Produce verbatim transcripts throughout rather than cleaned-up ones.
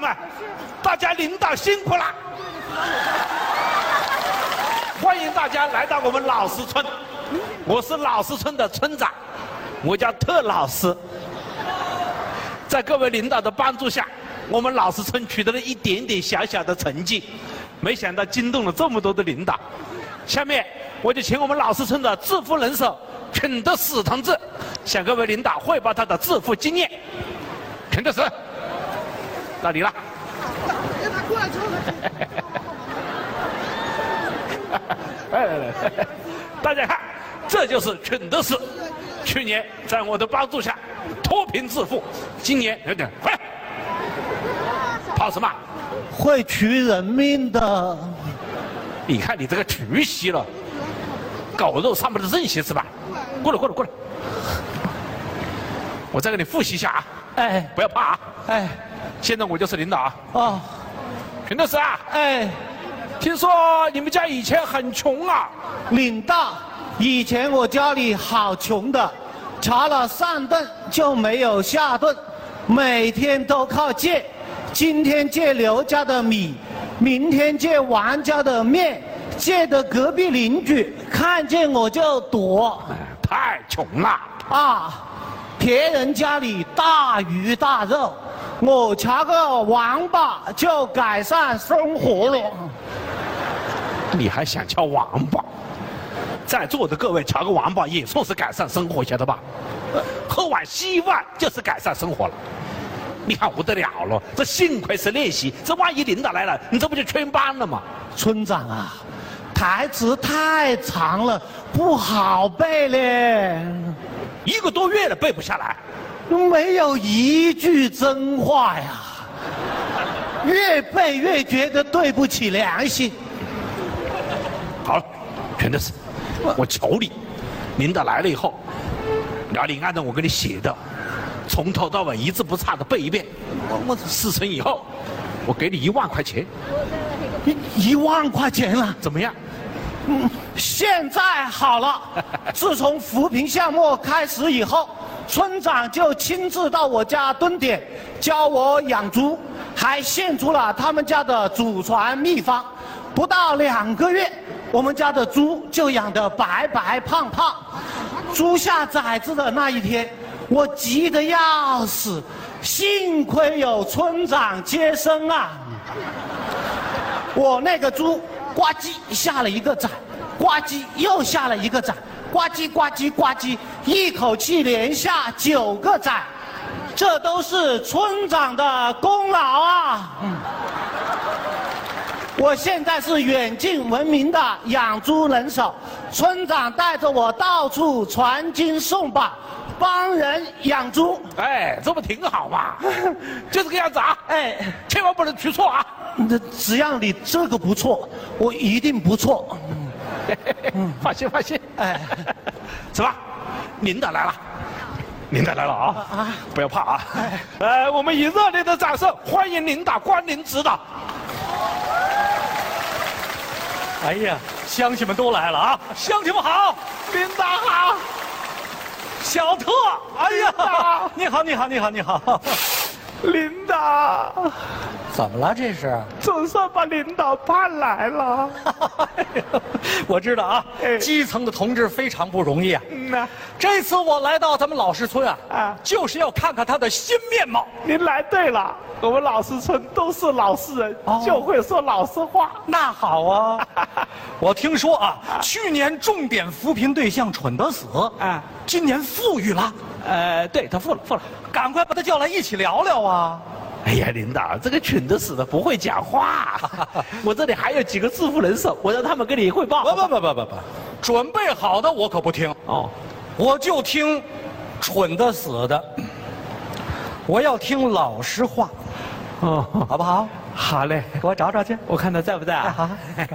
们，大家领导辛苦了！欢迎大家来到我们老石村，我是老石村的村长，我叫特老师。在各位领导的帮助下，我们老石村取得了一点点小小的成绩，没想到惊动了这么多的领导。下面我就请我们老石村的致富人手肯德史同志向各位领导汇报他的致富经验。肯德史，到你了。 过来， 来来来，大家看，这就是肯德史，去年在我的帮助下脱贫致富，今年有点快，跑什么？ 会取人命的。 你看你这个取息了，狗肉上面的韧性是吧？过来过来过来，我再给你复习一下啊！ 哎， 不要怕啊！ 哎， 现在我就是领导啊！ 哦， 肯德史啊！ 哎， 听说你们家以前很穷啊？ 领导，以前我家里好穷的，查了上顿就没有下顿，每天都靠借，今天借刘家的米，明天借王家的面，借的隔壁邻居看见我就躲。 太穷了啊！别人家里大鱼大肉，我瞧个王八就改善生活了。 你还想瞧王八？在座的各位瞧个王八也算是改善生活，晓得吧？喝碗稀饭就是改善生活了。你看不得了了，这幸亏是练习，这万一领导来了，你这不就全班了吗？ 村长啊，台词太长了，不好背嘞。 一个多月了背不下来， 没有一句真话呀，越背越觉得对不起良心。 好了，肯德史，我求你，领导来了以后，然后你按照我给你写的，从头到尾一字不差的背一遍。我我事成以后，我给你一万块钱。 一一万块钱了， 怎么样？ 嗯，现在好了。自从扶贫项目开始以后，村长就亲自到我家蹲点，教我养猪，还献出了他们家的祖传秘方。不到两个月，我们家的猪就养得白白胖胖。猪下崽子的那一天，我急得要死，幸亏有村长接生啊。我那个猪呱唧下了一个崽，呱唧又下了一个崽，呱唧呱唧呱唧，一口气连下九个崽，这都是村长的功劳啊！嗯，我现在是远近闻名的养猪人手，村长带着我到处传经送宝，帮人养猪。 哎，这不挺好吗？就这个样子啊！ 哎， 千万不能取错啊！ 那只要你这个不错，我一定不错。 嗯，放心放心。 哎， 什么？领导来了，领导来了啊！啊，不要怕啊！哎，呃，我们以热烈的掌声欢迎领导光临指导。 哎呀，乡亲们都来了啊！乡亲们好， 领导好， 小特，哎呀，你好，你好，你好，你好， 领导。 怎么了？这是总算把领导盼来了。 我知道啊， 哎基层的同志非常不容易啊。 嗯呐， 这次我来到咱们老石村啊， 啊就是要看看他的新面貌。 您来对了，我们老石村都是老实人， 哦就会说老实话。 那好啊，我听说啊，去年重点扶贫对象蠢得死， 啊， 今年富裕了， 呃，对他富了，富了。 赶快把他叫来一起聊聊啊。 哎呀，领导，这个蠢得死的不会讲话。我这里还有几个致富人手，我让他们跟你汇报。 不不不不不不，准备好的我可不听哦， 我就听蠢的死的，我要听老实话， 哦， 好不好？ 好嘞， 给我找找去。 我看他在不在啊？ 好，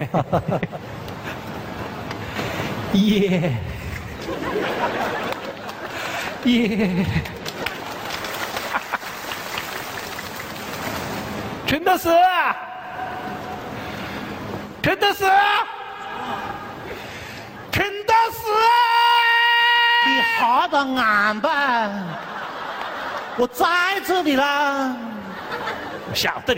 耶耶，陈德史，陈德史，陈德史， 你好的俺吧，我在这里啦。 晓得你。